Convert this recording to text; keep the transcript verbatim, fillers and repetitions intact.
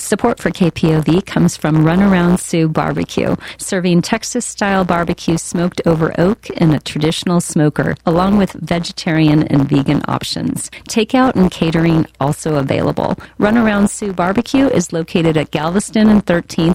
Support for K P O V comes from Runaround Sioux Barbecue, serving Texas-style barbecue smoked over oak in a traditional smoker, along with vegetarian and vegan options. Takeout and catering also available. Runaround Sioux Barbecue is located at Galveston and thirteenth